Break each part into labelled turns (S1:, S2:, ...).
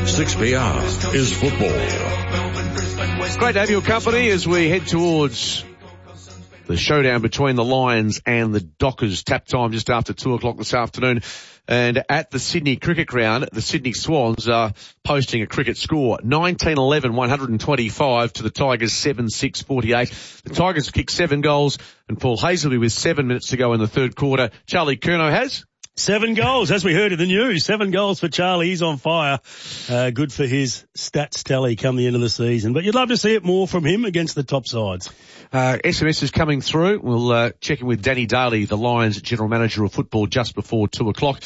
S1: 6PR is football.
S2: Great to have your company as we head towards the showdown between the Lions and the Dockers. Tap time just after 2 o'clock this afternoon. And at the Sydney Cricket Ground, the Sydney Swans are posting a cricket score. 19-11, 125 to the Tigers 7-6, 48. The Tigers have kicked 7 goals and Paul Hazelby with 7 minutes to go in the third quarter. Charlie Curnow has
S3: 7 goals, as we heard in the news. 7 goals for Charlie. He's on fire. Good for his stats tally come the end of the season. But you'd love to see it more from him against the top sides.
S2: SMS is coming through. We'll check in with Danny Daly, the Lions General Manager of Football, just before 2 o'clock.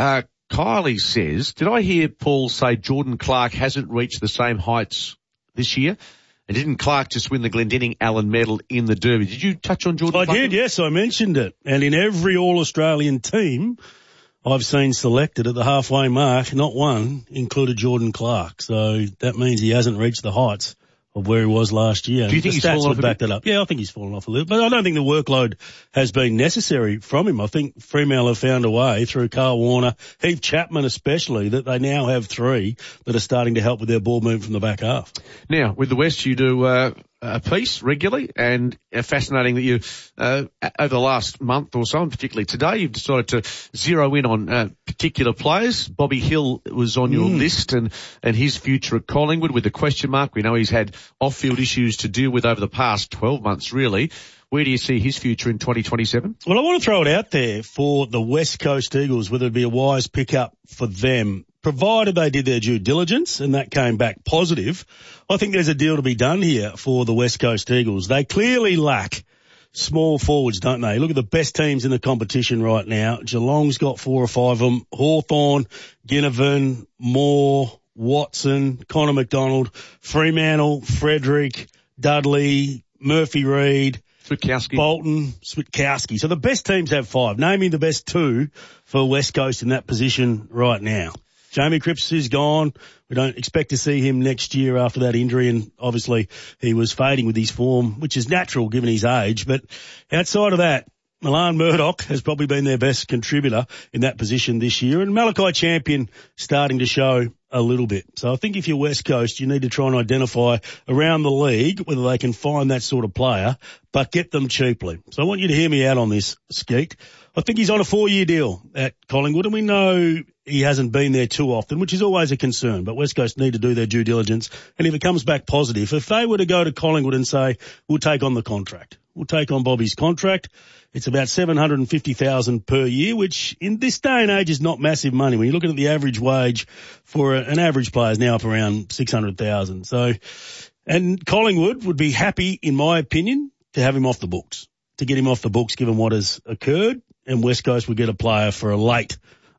S2: Kylie says, did I hear Paul say Jordan Clark hasn't reached the same heights this year? And didn't Clark just win the Glendinning Allen medal in the Derby? Did you touch on Jordan Clark?
S3: I did, yes, I mentioned it. And in every All-Australian team I've seen selected at the halfway mark, not one included Jordan Clark. So that means he hasn't reached the heights of where he was last year.
S2: Do you think he's fallen off a bit?
S3: That up. Yeah, I think he's fallen off a little, but I don't think the workload has been necessary from him. I think Fremantle have found a way through Carl Warner, Heath Chapman especially, that they now have 3 that are starting to help with their ball movement from the back half.
S2: Now, with the West, you do a piece regularly, and fascinating that you, over the last month or so, and particularly today, you've decided to zero in on particular players. Bobby Hill was on your list, and his future at Collingwood with a question mark. We know he's had off-field issues to deal with over the past 12 months, really. Where do you see his future in 2027?
S3: Well, I want to throw it out there for the West Coast Eagles, whether it be a wise pickup for them, provided they did their due diligence and that came back positive. I think there's a deal to be done here for the West Coast Eagles. They clearly lack small forwards, don't they? Look at the best teams in the competition right now. Geelong's got 4 or 5 of them. Hawthorn, Ginnivan, Moore, Watson, Connor McDonald, Fremantle, Frederick, Dudley, Murphy Reid,
S2: Switkowski,
S3: Bolton, Switkowski. So the best teams have 5. Name me the best 2 for West Coast in that position right now. Jamie Cripps is gone. We don't expect to see him next year after that injury, and obviously he was fading with his form, which is natural given his age. But outside of that, Milan Murdoch has probably been their best contributor in that position this year, and Malachi Champion starting to show a little bit. So I think if you're West Coast, you need to try and identify around the league whether they can find that sort of player, but get them cheaply. So I want you to hear me out on this, Skeet. I think he's on a 4-year deal at Collingwood, and we know he hasn't been there too often, which is always a concern, but West Coast need to do their due diligence. And if it comes back positive, if they were to go to Collingwood and say, we'll take on the contract, we'll take on Bobby's contract, it's about $750,000 per year, which in this day and age is not massive money. When you're looking at the average wage for an average player is now up around $600,000. So, and Collingwood would be happy, in my opinion, to have him off the books, to get him off the books given what has occurred, and West Coast would get a player for a late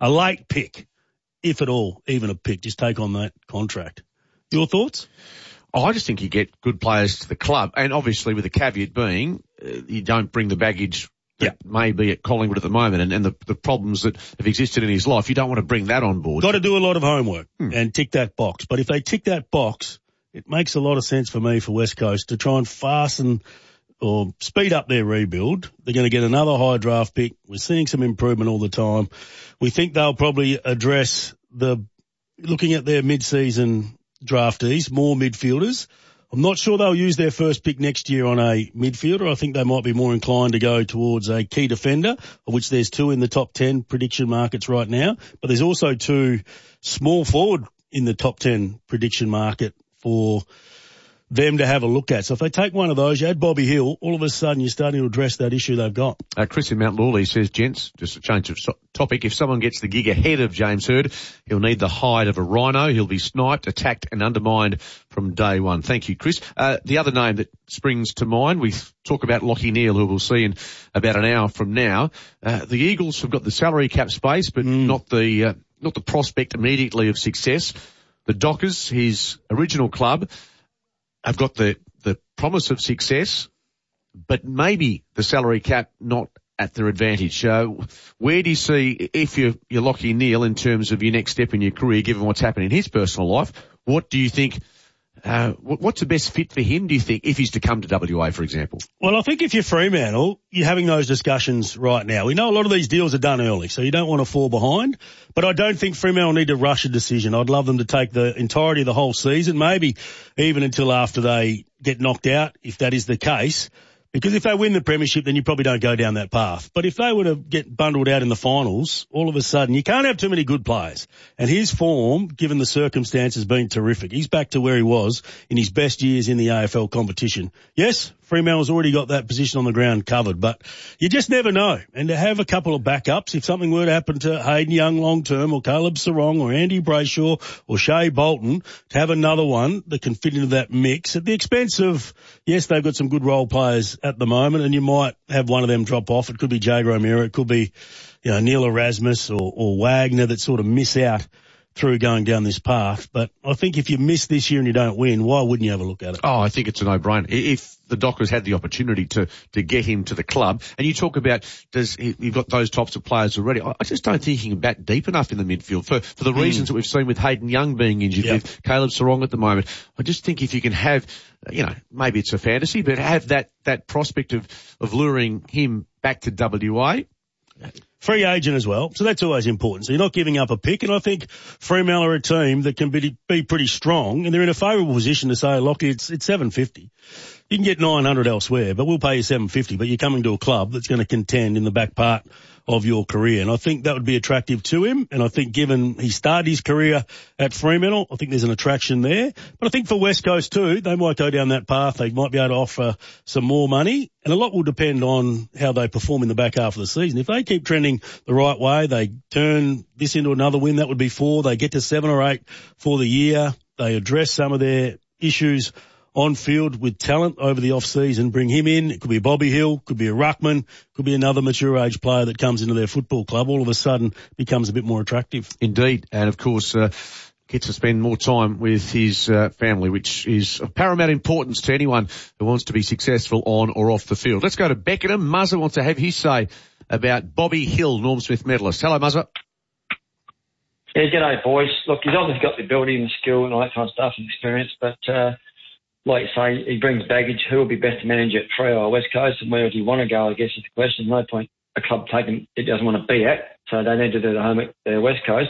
S3: pick, if at all, even a pick. Just take on that contract. Your thoughts?
S2: I just think you get good players to the club, and obviously with the caveat being you don't bring the baggage that may be at Collingwood at the moment, and the problems that have existed in his life. You don't want to bring that on board.
S3: Got to do a lot of homework and tick that box. But if they tick that box, it makes a lot of sense for me for West Coast to try and fasten or speed up their rebuild. They're going to get another high draft pick. We're seeing some improvement all the time. We think they'll probably address looking at their mid-season draftees, more midfielders. I'm not sure they'll use their first pick next year on a midfielder. I think they might be more inclined to go towards a key defender, of which there's 2 in the top 10 prediction markets right now. But there's also 2 small forward in the top 10 prediction market for them to have a look at. So if they take one of those, you add Bobby Hill, all of a sudden you're starting to address that issue they've got.
S2: Chris in Mount Lawley says, gents, just a change of topic, if someone gets the gig ahead of James Hird, he'll need the hide of a rhino. He'll be sniped, attacked and undermined from day one. Thank you, Chris. The other name that springs to mind, we talk about Lachie Neale, who we'll see in about an hour from now. The Eagles have got the salary cap space, but not the prospect immediately of success. The Dockers, his original club, have got the promise of success, but maybe the salary cap not at their advantage. Where do you see, if you're Lachie Neale, in terms of your next step in your career, given what's happened in his personal life, what do you think What's the best fit for him, do you think, if he's to come to WA, for example?
S3: Well, I think if you're Fremantle, you're having those discussions right now. We know a lot of these deals are done early, so you don't want to fall behind. But I don't think Fremantle need to rush a decision. I'd love them to take the entirety of the whole season, maybe even until after they get knocked out, if that is the case. Because if they win the premiership, then you probably don't go down that path. But if they were to get bundled out in the finals, all of a sudden, you can't have too many good players. And his form, given the circumstances, has been terrific. He's back to where he was in his best years in the AFL competition. Yes, Fremantle's already got that position on the ground covered, but you just never know. And to have a couple of backups, if something were to happen to Hayden Young long term, or Caleb Sarong, or Andy Brayshaw, or Shea Bolton, to have another one that can fit into that mix at the expense of, yes, they've got some good role players at the moment, and you might have one of them drop off. It could be Jake O'Meara, it could be, Neil Erasmus or Wagner that sort of miss out through going down this path. But I think if you miss this year and you don't win, why wouldn't you have a look at it?
S2: Oh, I think it's a no-brainer. If the Dockers had the opportunity to get him to the club, and you talk about, you've got those types of players already, I just don't think he can bat deep enough in the midfield for the reasons that we've seen with Hayden Young being injured, with Caleb Sarong at the moment. I just think if you can have, maybe it's a fantasy, but have that prospect of luring him back to WA.
S3: Free agent as well, so that's always important. So you're not giving up a pick, and I think Fremantle are a team that can be pretty strong, and they're in a favourable position to say, Lockie, it's $750. You can get $900 elsewhere, but we'll pay you $750, but you're coming to a club that's going to contend in the back part of your career. And I think that would be attractive to him. And I think given he started his career at Fremantle, I think there's an attraction there. But I think for West Coast too, they might go down that path. They might be able to offer some more money. And a lot will depend on how they perform in the back half of the season. If they keep trending the right way, they turn this into another win, that would be 4. They get to 7 or 8 for the year. They address some of their issues on field with talent over the off season, bring him in. It could be Bobby Hill, could be a ruckman, could be another mature age player that comes into their football club. All of a sudden becomes a bit more attractive.
S2: Indeed. And of course, gets to spend more time with his family, which is of paramount importance to anyone who wants to be successful on or off the field. Let's go to Beckenham. Muzza wants to have his say about Bobby Hill, Norm Smith medalist. Hello, Muzza.
S1: Yeah, g'day, boys. Look, he's obviously got the ability and the skill and all that kind of stuff and experience, but like you say, he brings baggage. Who will be best to manage at Freo or West Coast, and where does he want to go, I guess is the question. No point a club taking it doesn't want to be at, so they need to do the home at the West Coast.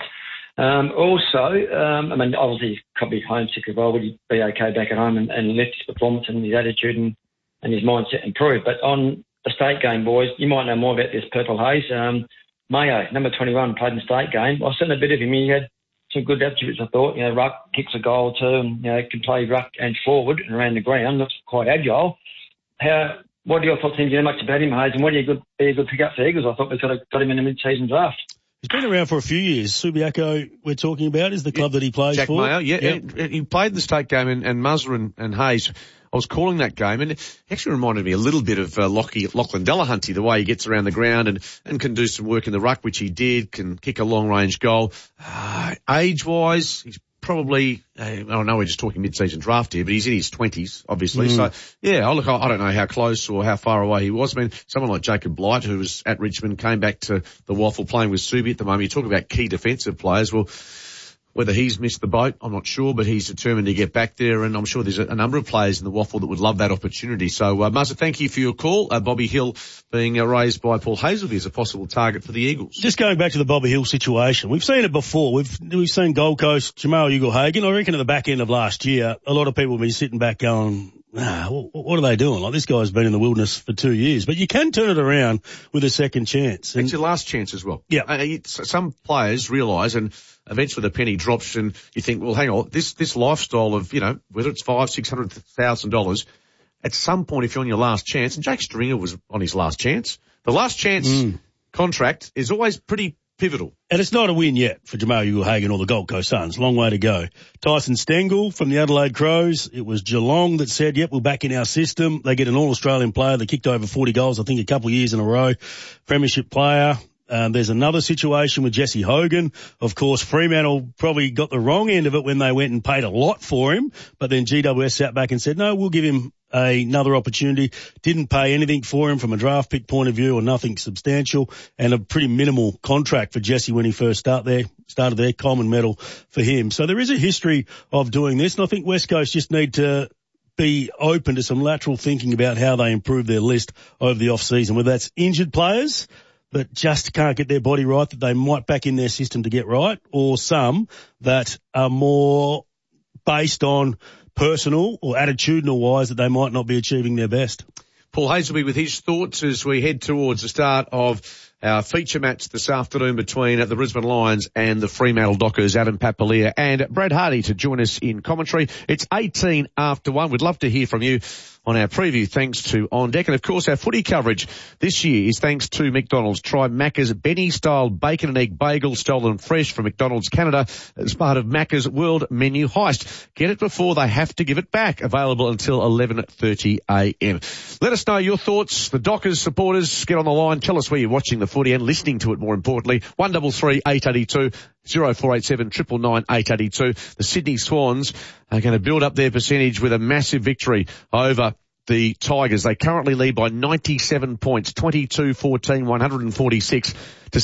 S1: Obviously he's probably homesick as well. Would he be okay back at home and lift his performance and his attitude and his mindset improve? But on the state game, boys, you might know more about this Purple Haze. Mayo, number 21, played in the state game. I've seen a bit of him. He had some good attributes, I thought. Ruck, kicks a goal too, and, can play ruck and forward and around the ground. Looks quite agile. What are your thoughts? Do you know much about him, Hayes? And what do you be a good pick up for Eagles? I thought we got him in the mid-season draft.
S3: He's been around for a few years. Subiaco, we're talking about, is the club that he plays
S2: Jack
S3: for.
S2: Mayo, he played in the state game, and Muzza and Hayes, I was calling that game, and it actually reminded me a little bit of Lachlan Delahunty, the way he gets around the ground and can do some work in the ruck, which he did, can kick a long-range goal. Age-wise, he's probably, I don't know, we're just talking mid-season draft here, but he's in his 20s, obviously. So, yeah, I don't know how close or how far away he was. I mean, someone like Jacob Blight, who was at Richmond, came back to the Waffle playing with Subi at the moment. You talk about key defensive players. Well, whether he's missed the boat, I'm not sure, but he's determined to get back there, and I'm sure there's a number of players in the Waffle that would love that opportunity. So, Muzza, thank you for your call. Bobby Hill being raised by Paul Hazelby as a possible target for the Eagles.
S3: Just going back to the Bobby Hill situation, we've seen it before. We've seen Gold Coast, Jamal Ugle-Hagan. I reckon at the back end of last year, a lot of people have been sitting back going, what are they doing? Like, this guy's been in the wilderness for 2 years. But you can turn it around with a second chance.
S2: It's your last chance as well.
S3: Yeah.
S2: Some players realise, and eventually the penny drops, and you think, well, hang on, this lifestyle of, whether it's $500,000-$600,000, at some point, if you're on your last chance, and Jake Stringer was on his last chance, the last chance contract is always pretty pivotal.
S3: And it's not a win yet for Jamal Ugle-Hagan or the Gold Coast Suns. Long way to go. Tyson Stengel from the Adelaide Crows. It was Geelong that said, yep, we're back in our system. They get an All-Australian player that kicked over 40 goals, I think, a couple of years in a row. Premiership player. There's another situation with Jesse Hogan. Of course, Fremantle probably got the wrong end of it when they went and paid a lot for him. But then GWS sat back and said, no, we'll give him another opportunity. Didn't pay anything for him from a draft pick point of view or nothing substantial, and a pretty minimal contract for Jesse when he first started there, Coleman medal for him. So there is a history of doing this, and I think West Coast just need to be open to some lateral thinking about how they improve their list over the off-season, whether that's injured players that just can't get their body right, that they might back in their system to get right, or some that are more based on personal or attitudinal wise that they might not be achieving their best.
S2: Paul Hazelby with his thoughts as we head towards the start of our feature match this afternoon between the Brisbane Lions and the Fremantle Dockers. Adam Papalia and Brad Hardy to join us in commentary. It's 18 after 1. We'd love to hear from you on our preview, thanks to On Deck. And of course, our footy coverage this year is thanks to McDonald's. Try Macca's Benny-style bacon and egg bagel, stolen fresh from McDonald's Canada as part of Macca's World Menu Heist. Get it before they have to give it back. Available until 11:30 a.m. Let us know your thoughts. The Dockers supporters, get on the line. Tell us where you're watching the footy and listening to it, more importantly. 133 882 0487 999 882. The Sydney Swans are going to build up their percentage with a massive victory over the Tigers. They currently lead by 97 points, 22-14, 146 to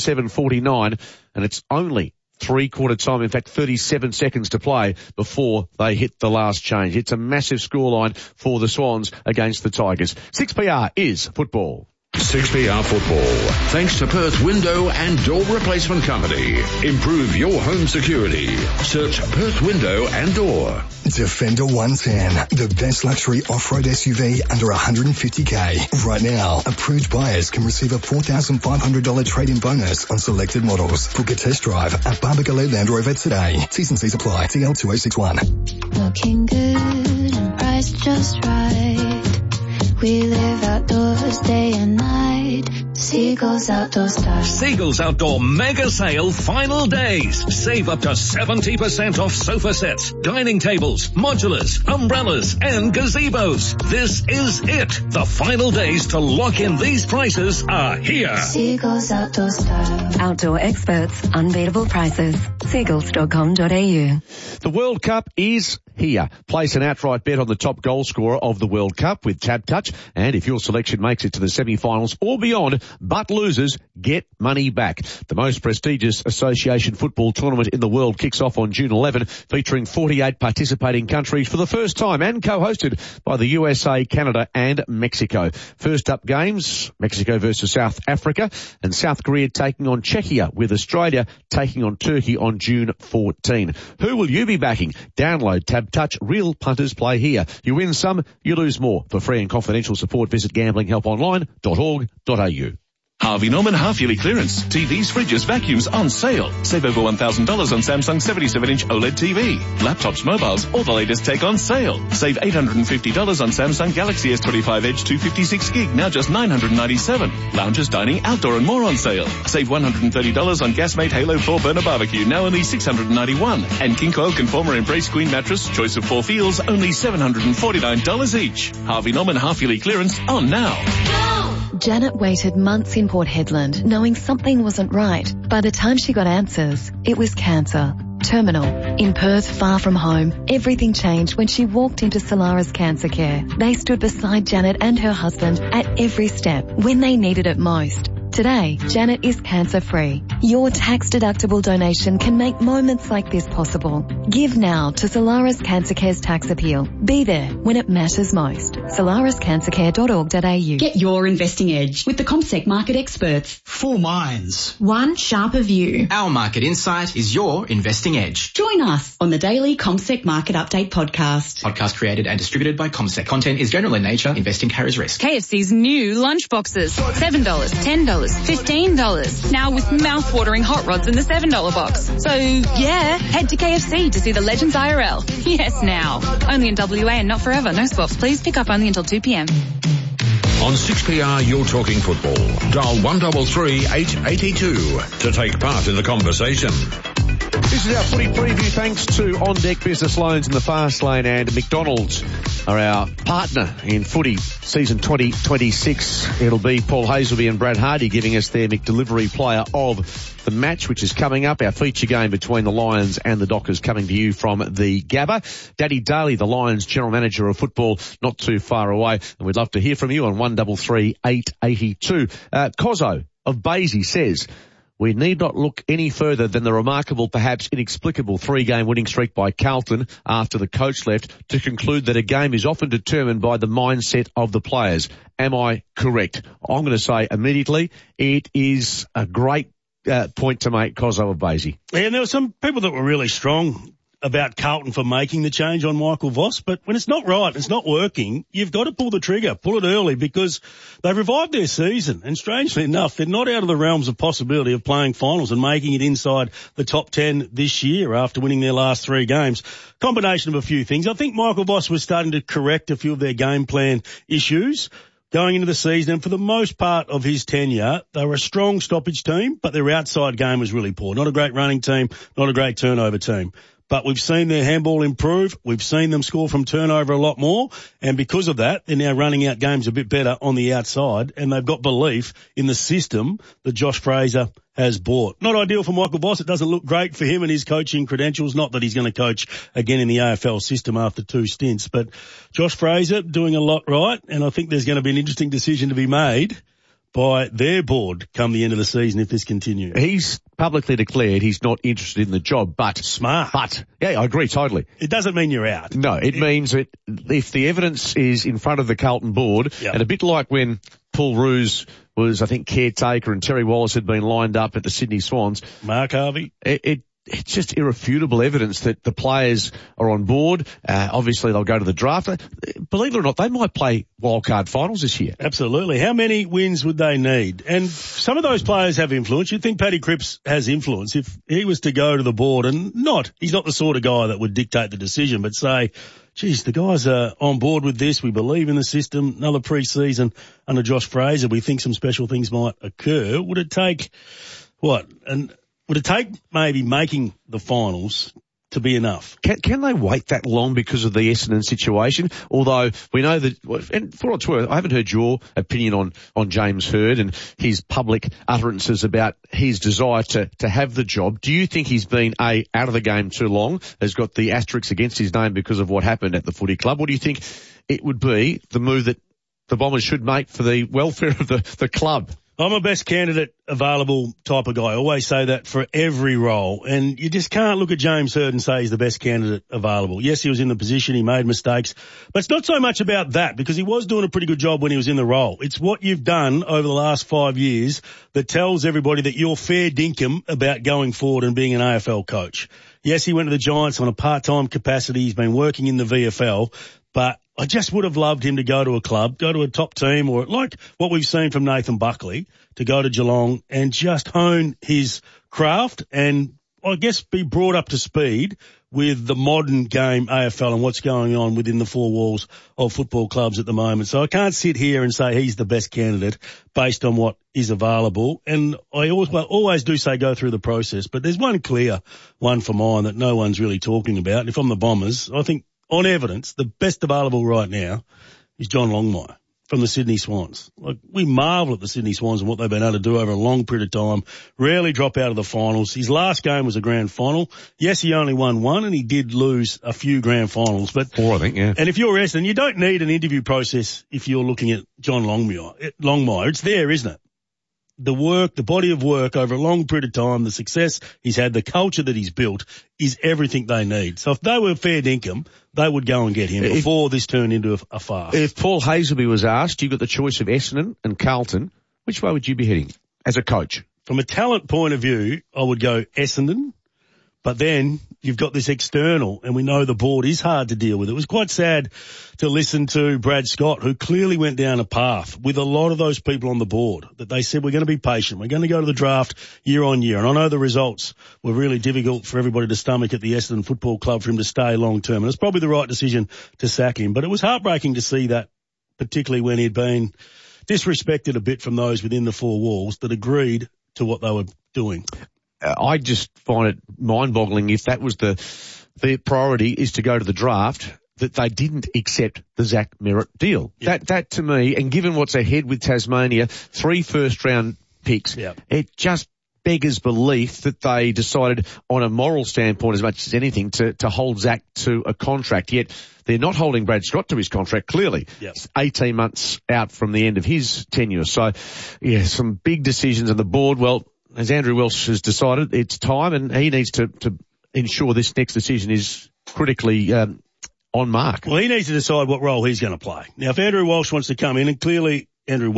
S2: 7-7-49, and it's only three-quarter time, in fact 37 seconds to play before they hit the last change. It's a massive scoreline for the Swans against the Tigers. 6PR is football.
S4: 6PR Football, thanks to Perth Window and Door Replacement Company. Improve your home security. Search Perth Window and Door.
S5: Defender 110, the best luxury off-road SUV under $150K. Right now, approved buyers can receive a $4,500 trade-in bonus on selected models. Book a test drive at Barbagallo Land Rover today. T's and C's apply. TL2061.
S6: Looking good and priced just right. We live outdoors day and night. Seagulls Outdoor Style.
S7: Seagulls Outdoor Mega Sale final days. Save up to 70% off sofa sets, dining tables, modulars, umbrellas and gazebos. This is it. The final days to lock in these prices are here.
S6: Seagulls Outdoor Style.
S8: Outdoor experts, unbeatable prices. Seagulls.com.au.
S2: The World Cup is here. Place an outright bet on the top goal scorer of the World Cup with Tab Touch, and if your selection makes it to the semi-finals or beyond, but loses, get money back. The most prestigious association football tournament in the world kicks off on June 11, featuring 48 participating countries for the first time and co-hosted by the USA, Canada and Mexico. First up games, Mexico versus South Africa, and South Korea taking on Czechia, with Australia taking on Turkey on June 14. Who will you be backing? Download Tab Touch. Real punters play here. You win some, you lose more. For free and confidential support, visit gamblinghelponline.org.au.
S9: Harvey Norman half-yearly clearance. TVs, fridges, vacuums on sale. Save over $1,000 on Samsung 77-inch OLED TV. Laptops, mobiles, all the latest tech on sale. Save $850 on Samsung Galaxy S25 Edge 256 gig, now just $997. Lounges, dining, outdoor and more on sale. Save $130 on Gasmate Halo 4 Burner Barbecue, now only $691. And King Coil Conformer Embrace Queen Mattress, choice of 4 feels, only $749 each. Harvey Norman half-yearly clearance on now.
S8: Janet waited months in Port Hedland, knowing something wasn't right. By the time she got answers, it was cancer. Terminal. In Perth, far from home, everything changed when she walked into Solara's Cancer Care. They stood beside Janet and her husband at every step when they needed it most. Today, Janet is cancer-free. Your tax-deductible donation can make moments like this possible. Give now to Solara's Cancer Care's tax appeal. Be there when it matters most. solarascancercare.org.au.
S10: Get your investing edge with the CommSec market experts.
S11: 4 minds.
S10: One sharper view.
S11: Our market insight is your investing edge.
S10: Join us on the daily CommSec Market Update podcast.
S11: Podcast created and distributed by CommSec. Content is general in nature. Investing carries risk.
S12: KFC's new lunch boxes. $7, $10, $15. Now with mouth-watering hot rods in the $7 box. So, yeah, head to KFC to see the Legends IRL. Yes, now. Only in WA and not forever. No swaps. Please pick up only until 2 p.m.
S4: On 6PR, you're talking football. Dial 133 882 to take part in the conversation.
S2: This is our footy preview thanks to On Deck Business Loans in the Fast Lane, and McDonald's are our partner in footy season 2026. It'll be Paul Hazelby and Brad Hardy giving us their McDelivery player of the match, which is coming up. Our feature game between the Lions and the Dockers coming to you from the Gabba. Daddy Daly, the Lions General Manager of Football, not too far away, and we'd love to hear from you on 133 882. Cozzo of Basie says, we need not look any further than the remarkable, perhaps inexplicable 3-game winning streak by Carlton after the coach left to conclude that a game is often determined by the mindset of the players. Am I correct? I'm going to say immediately it is a great point to make, Cozzo of Basie.
S3: Yeah, and there were some people that were really strong about Carlton for making the change on Michael Voss, but when it's not right, it's not working, you've got to pull the trigger, pull it early, because they've revived their season, and strangely enough, they're not out of the realms of possibility of playing finals and making it inside the top 10 this year after winning their last 3 games. Combination of a few things. I think Michael Voss was starting to correct a few of their game plan issues going into the season, and for the most part of his tenure, they were a strong stoppage team, but their outside game was really poor. Not a great running team, not a great turnover team. But we've seen their handball improve. We've seen them score from turnover a lot more. And because of that, they're now running out games a bit better on the outside. And they've got belief in the system that Josh Fraser has bought. Not ideal for Michael Voss. It doesn't look great for him and his coaching credentials. Not that he's going to coach again in the AFL system after 2 stints. But Josh Fraser doing a lot right. And I think there's going to be an interesting decision to be made by their board come the end of the season if this continues.
S2: He's publicly declared he's not interested in the job, but...
S3: Smart.
S2: But, yeah, I agree totally.
S3: It doesn't mean you're out.
S2: No, it means that if the evidence is in front of the Carlton board, and a bit like when Paul Roos was, I think, caretaker and Terry Wallace had been lined up at the Sydney Swans.
S3: Mark Harvey.
S2: It's just irrefutable evidence that the players are on board. Obviously, they'll go to the draft. Believe it or not, they might play wildcard finals this year.
S3: Absolutely. How many wins would they need? And some of those players have influence. You'd think Paddy Cripps has influence. If he was to go to the board and he's not the sort of guy that would dictate the decision, but say, geez, the guys are on board with this. We believe in the system. Another pre-season under Josh Fraser. We think some special things might occur. Would it take Would it take maybe making the finals to be enough?
S2: Can they wait that long because of the Essendon situation? Although we know that, and for what it's worth, I haven't heard your opinion on James Hird and his public utterances about his desire to have the job. Do you think he's been out of the game too long, has got the asterisks against his name because of what happened at the footy club? Or do you think it would be the move that the Bombers should make for the welfare of the club?
S3: I'm a best candidate available type of guy. I always say that for every role. And you just can't look at James Hird and say he's the best candidate available. Yes, he was in the position. He made mistakes. But it's not so much about that because he was doing a pretty good job when he was in the role. It's what you've done over the last 5 years that tells everybody that you're fair dinkum about going forward and being an AFL coach. Yes, he went to the Giants on a part-time capacity. He's been working in the VFL. But I just would have loved him to go to a club, go to a top team, or like what we've seen from Nathan Buckley, to go to Geelong and just hone his craft and I guess be brought up to speed with the modern game AFL and what's going on within the 4 walls of football clubs at the moment. So I can't sit here and say he's the best candidate based on what is available. And I always do say go through the process, but there's one clear one for mine that no one's really talking about. And if I'm the Bombers, I think on evidence, the best available right now is John Longmire from the Sydney Swans. Like, we marvel at the Sydney Swans and what they've been able to do over a long period of time, rarely drop out of the finals. His last game was a grand final. Yes, he only won 1 and he did lose a few grand finals. But
S2: 4, I think, yeah.
S3: And if you're Essendon, you don't need an interview process if you're looking at John Longmire. It's there, isn't it? The work, the body of work over a long period of time, the success he's had, the culture that he's built is everything they need. So if they were fair dinkum, they would go and get him before this turned into a farce.
S2: If Paul Hazelby was asked, you've got the choice of Essendon and Carlton, which way would you be heading as a coach?
S3: From a talent point of view, I would go Essendon. But then you've got this external, and we know the board is hard to deal with. It was quite sad to listen to Brad Scott, who clearly went down a path with a lot of those people on the board, that they said, we're going to be patient. We're going to go to the draft year on year. And I know the results were really difficult for everybody to stomach at the Essendon Football Club for him to stay long term. And it's probably the right decision to sack him. But it was heartbreaking to see that, particularly when he'd been disrespected a bit from those within the 4 walls that agreed to what they were doing.
S2: I just find it mind-boggling if that was the priority is to go to the draft, that they didn't accept the Zach Merrett deal. Yep. That to me, and given what's ahead with Tasmania, 3 first-round picks, it just beggars belief that they decided on a moral standpoint as much as anything to hold Zach to a contract. Yet they're not holding Brad Scott to his contract, clearly. Yep. It's 18 months out from the end of his tenure. So, yeah, some big decisions on the board. Well, as Andrew Welsh has decided, it's time, and he needs to ensure this next decision is critically on mark.
S3: Well, he needs to decide what role he's going to play. Now, if Andrew Welsh wants to come in, and clearly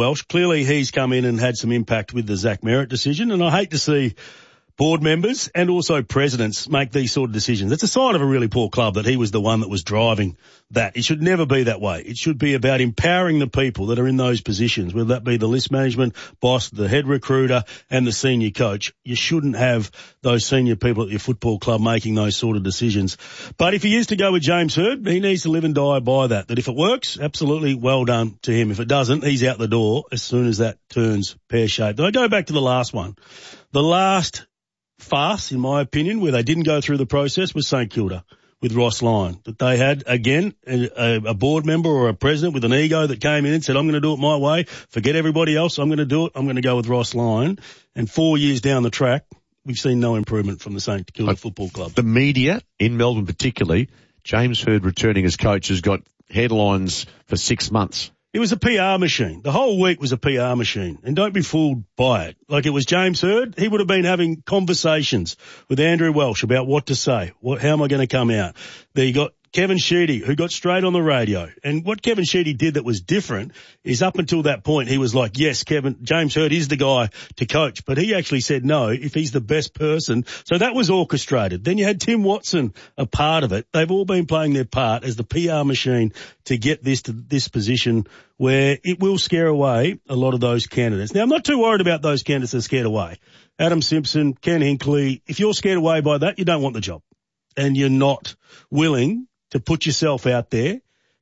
S3: he's come in and had some impact with the Zach Merrett decision, and I hate to see board members and also presidents make these sort of decisions. It's a sign of a really poor club that he was the one that was driving that. It should never be that way. It should be about empowering the people that are in those positions, whether that be the list management boss, the head recruiter, and the senior coach. You shouldn't have those senior people at your football club making those sort of decisions. But if he is to go with James Hird, he needs to live and die by that. That if it works, absolutely well done to him. If it doesn't, he's out the door as soon as that turns pear-shaped. I go back to the last one. The last farce, in my opinion, where they didn't go through the process was St Kilda with Ross Lyon. That they had, again, a board member or a president with an ego that came in and said, I'm going to do it my way. Forget everybody else. I'm going to do it. I'm going to go with Ross Lyon. And 4 years down the track, we've seen no improvement from the St Kilda Football Club.
S2: The media, in Melbourne particularly, James Hird returning as coach has got headlines for 6 months.
S3: It was a PR machine. The whole week was a PR machine. And don't be fooled by it. Like it was James Hird, he would have been having conversations with Andrew Welsh about what to say. How am I going to come out? There you got Kevin Sheedy, who got straight on the radio. And what Kevin Sheedy did that was different is up until that point, he was like, yes, James Hird is the guy to coach. But he actually said no if he's the best person. So that was orchestrated. Then you had Tim Watson a part of it. They've all been playing their part as the PR machine to get this to this position where it will scare away a lot of those candidates. Now, I'm not too worried about those candidates that are scared away. Adam Simpson, Ken Hinkley, if you're scared away by that, you don't want the job. And you're not willing to put yourself out there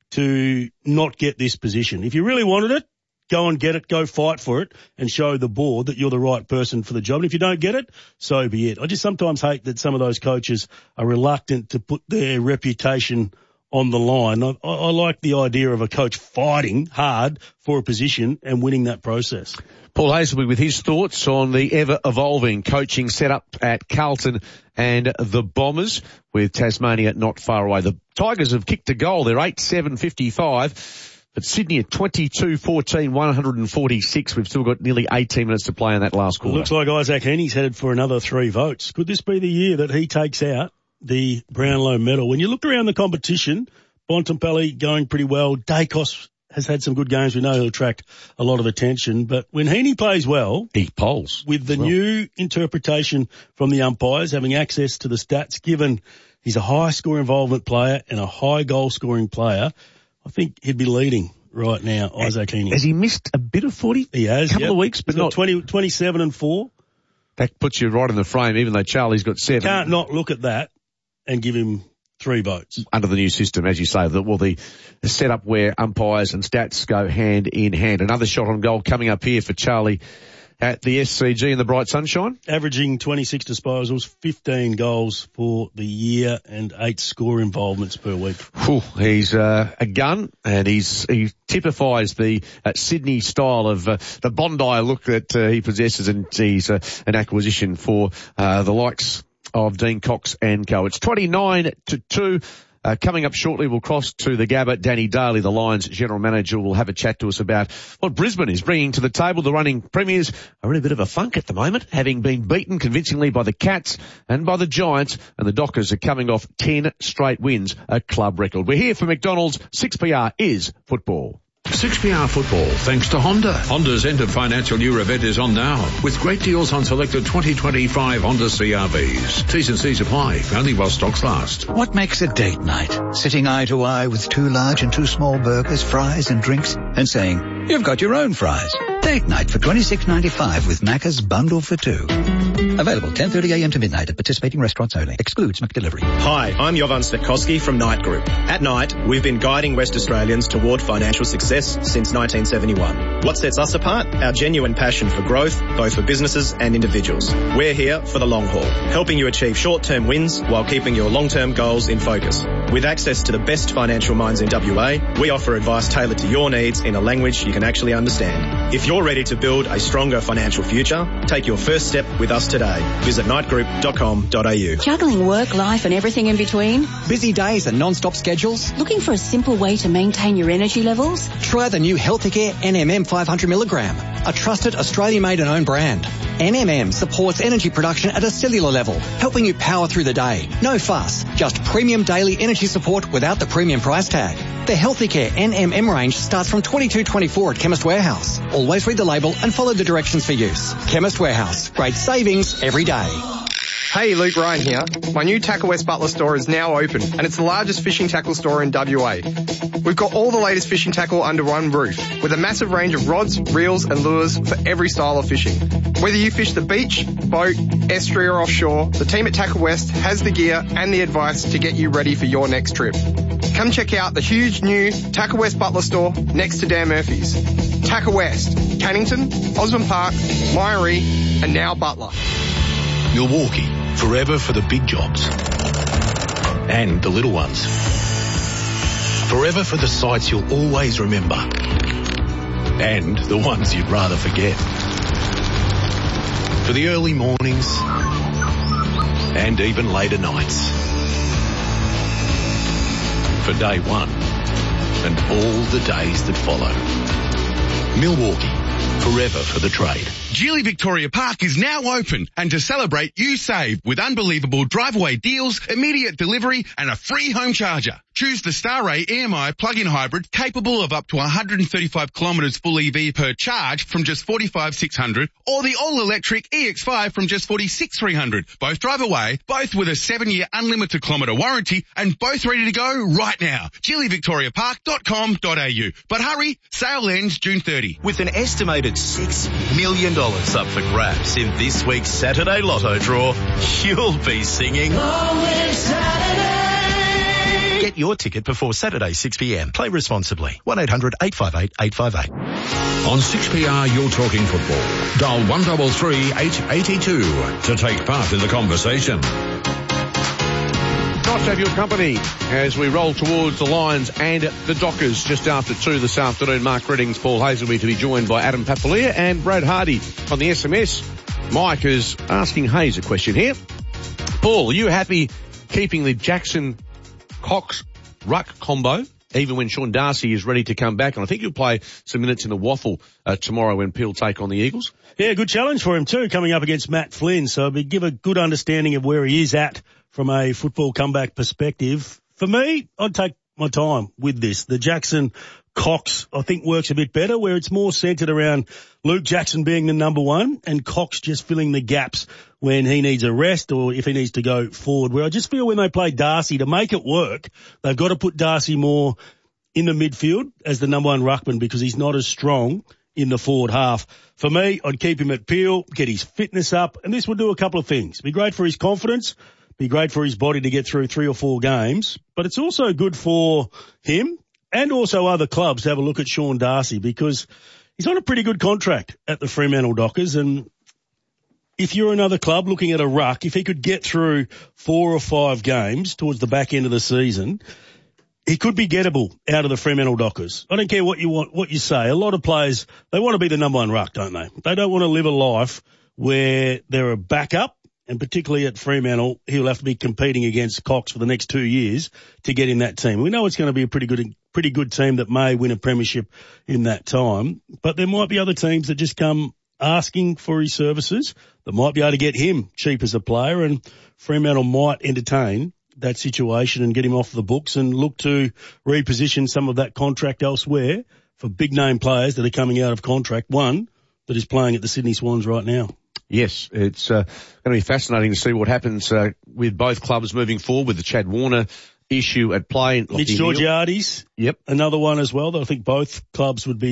S3: to not get this position. If you really wanted it, go and get it, go fight for it, and show the board that you're the right person for the job. And if you don't get it, so be it. I just sometimes hate that some of those coaches are reluctant to put their reputation on the line. I like the idea of a coach fighting hard for a position and winning that process.
S2: Paul Hazelby with his thoughts on the ever-evolving coaching setup at Carlton and the Bombers, with Tasmania not far away. The Tigers have kicked a goal. They're 8-7-55. But Sydney at 22-14, 146. We've still got nearly 18 minutes to play in that last quarter.
S3: It looks like Isaac Heaney's headed for another 3 votes. Could this be the year that he takes out the Brownlow medal? When you look around the competition, Bontempelli going pretty well. Dacos has had some good games. We know he'll attract a lot of attention. But when Heaney plays well,
S2: he polls.
S3: With the new interpretation from the umpires, having access to the stats, given he's a high score involvement player and a high goal scoring player, I think he'd be leading right now, Isaac Heaney.
S2: Has he missed a bit of footy?
S3: He has.
S2: A couple of weeks, but
S3: he's
S2: not
S3: 27 and 4.
S2: That puts you right in the frame, even though Charlie's got 7.
S3: You can't not look at that and give him 3 votes.
S2: Under the new system, as you say, the setup where umpires and stats go hand in hand. Another shot on goal coming up here for Charlie at the SCG in the bright sunshine.
S3: Averaging 26 disposals, 15 goals for the year and 8 score involvements per week.
S2: He's a gun, and he typifies the Sydney style of the Bondi look that he possesses, and he's an acquisition for the likes of Dean Cox and co. It's 29-2. Coming up shortly, we'll cross to the Gabba. Danny Daly, the Lions general manager, will have a chat to us about what Brisbane is bringing to the table. The running premiers are in a bit of a funk at the moment, having been beaten convincingly by the Cats and by the Giants, and the Dockers are coming off 10 straight wins, a club record. We're here for McDonald's. 6PR is football.
S4: 6PR Football, thanks to Honda. Honda's end of financial year event is on now, with great deals on selected 2025 Honda CR-Vs. T's and C's apply, only while stocks last.
S13: What makes a date night? Sitting eye to eye with 2 large and 2 small burgers, fries and drinks, and saying, you've got your own fries. Date night for $26.95 with Macca's bundle for two. Available 10:30am to midnight at participating restaurants only. Excludes McDelivery.
S14: Hi, I'm Jovan Stetkoski from Knight Group. At Knight, we've been guiding West Australians toward financial success since 1971. What sets us apart? Our genuine passion for growth, both for businesses and individuals. We're here for the long haul, helping you achieve short-term wins while keeping your long-term goals in focus. With access to the best financial minds in WA, we offer advice tailored to your needs in a language you can actually understand. If you're ready to build a stronger financial future, take your first step with us today. Visit knightgroup.com.au.
S10: Juggling work, life and everything in between?
S15: Busy days and non-stop schedules?
S10: Looking for a simple way to maintain your energy levels?
S15: Try the new Healthicare NMM 500mg, a trusted Australian-made and owned brand. NMM supports energy production at a cellular level, helping you power through the day. No fuss, just premium daily energy support without the premium price tag. The Healthicare NMM range starts from $22.24 at Chemist Warehouse. Always read the label and follow the directions for use. Chemist Warehouse. Great savings every day.
S16: Hey, Luke Ryan here. My new Tackle West Butler store is now open and it's the largest fishing tackle store in WA. We've got all the latest fishing tackle under one roof with a massive range of rods, reels and lures for every style of fishing. Whether you fish the beach, boat, estuary or offshore, the team at Tackle West has the gear and the advice to get you ready for your next trip. Come check out the huge new Tackle West Butler store next to Dan Murphy's. Tackle West, Cannington, Osborne Park, Myrie and now Butler.
S17: Milwaukee, forever for the big jobs and the little ones. Forever for the sights you'll always remember and the ones you'd rather forget. For the early mornings and even later nights. For day one and all the days that follow. Milwaukee, forever for the trade.
S18: Geely Victoria Park is now open, and to celebrate, you save with unbelievable drive-away deals, immediate delivery and a free home charger. Choose the Starray EMI plug-in hybrid capable of up to 135 kilometres full EV per charge from just $45,600, or the all-electric EX5 from just $46,300. Both drive away, both with a 7-year unlimited kilometre warranty, and both ready to go right now. GeelyVictoriaPark.com.au. But hurry, sale ends June 30.
S19: With an estimated $6 million up for grabs in this week's Saturday Lotto draw, you'll be singing Get your ticket before Saturday 6pm. Play responsibly. 1-800-858-858.
S4: On 6PR, you're talking football. Dial 133 882 to take part in the conversation.
S2: Nice to have your company as we roll towards the Lions and the Dockers just after 2 this afternoon. Mark Reddings, Paul Hazelby to be joined by Adam Papalia and Brad Hardy on the SMS. Mike is asking Hayes a question here. Paul, are you happy keeping the Jackson-Cox ruck combo even when Sean Darcy is ready to come back? And I think he'll play some minutes in the waffle tomorrow when Peel take on the Eagles.
S3: Yeah, good challenge for him too, coming up against Matt Flynn. So it'll give a good understanding of where he is at from a football comeback perspective. For me, I'd take my time with this. The Jackson-Cox, I think, works a bit better, where it's more centred around Luke Jackson being the number one and Cox just filling the gaps when he needs a rest or if he needs to go forward. Where I just feel when they play Darcy, to make it work, they've got to put Darcy more in the midfield as the number one ruckman because he's not as strong in the forward half. For me, I'd keep him at Peel, get his fitness up, and this would do a couple of things. Be great for his confidence, be great for his body to get through 3 or 4 games, but it's also good for him and also other clubs to have a look at Sean Darcy because he's on a pretty good contract at the Fremantle Dockers, and if you're another club looking at a ruck, if he could get through 4 or 5 games towards the back end of the season, he could be gettable out of the Fremantle Dockers. I don't care what you say. A lot of players, they want to be the number one ruck, don't they? They don't want to live a life where they're a backup, and particularly at Fremantle, he'll have to be competing against Cox for the next 2 years to get in that team. We know it's going to be a pretty good team that may win a premiership in that time, but there might be other teams that just come asking for his services that might be able to get him cheap as a player, and Fremantle might entertain that situation and get him off the books and look to reposition some of that contract elsewhere for big name players that are coming out of contract, one that is playing at the Sydney Swans right now.
S2: Yes, it's going to be fascinating to see what happens with both clubs moving forward with the Chad Warner issue at play.
S3: Mitch Georgiades.
S2: Yep.
S3: Another one as well that I think both clubs would be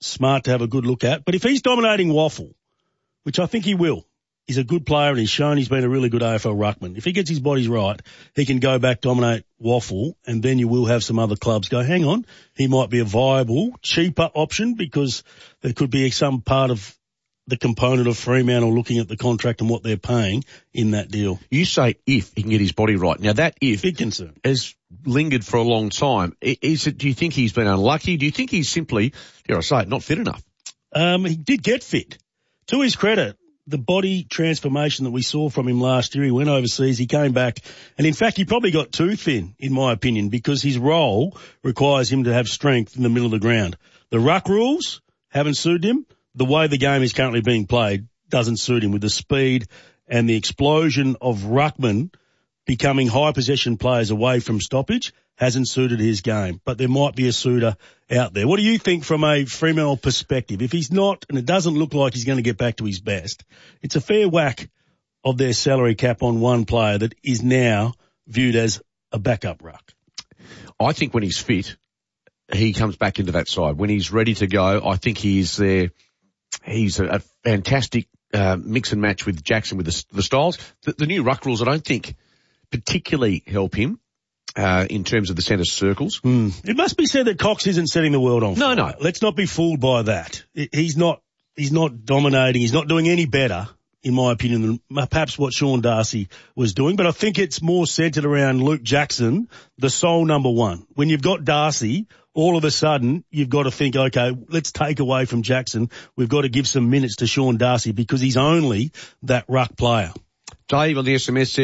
S3: smart to have a good look at. But if he's dominating Waffle, which I think he will, he's a good player and he's shown he's been a really good AFL ruckman. If he gets his bodies right, he can go back, dominate Waffle, and then you will have some other clubs go, hang on, he might be a viable, cheaper option because there could be some part of the component of Fremantle looking at the contract and what they're paying in that deal.
S2: You say if he can get his body right. Now that if
S3: big concern
S2: has lingered for a long time. Is it? Do you think he's been unlucky? Do you think he's simply, dare I say it, not fit enough?
S3: He did get fit. To his credit, the body transformation that we saw from him last year, he went overseas, he came back, and in fact he probably got too thin, in my opinion, because his role requires him to have strength in the middle of the ground. The ruck rules haven't suited him. The way the game is currently being played doesn't suit him, with the speed and the explosion of ruckmen becoming high possession players away from stoppage hasn't suited his game. But there might be a suitor out there. What do you think from a Fremantle perspective? If he's not, and it doesn't look like he's going to get back to his best, it's a fair whack of their salary cap on one player that is now viewed as a backup ruck.
S2: I think when he's fit, he comes back into that side. When he's ready to go, I think he's there. He's a fantastic mix and match with Jackson with the styles. The new ruck rules, I don't think, particularly help him in terms of the centre circles.
S3: It must be said that Cox isn't setting the world on fire.
S2: No.
S3: Let's not be fooled by that. He's not dominating. He's not doing any better, in my opinion, than perhaps what Sean Darcy was doing. But I think it's more centred around Luke Jackson, the sole number one. When you've got Darcy, all of a sudden you've got to think, okay, let's take away from Jackson. We've got to give some minutes to Sean Darcy because he's only that ruck player.
S2: Dave on the SMS says,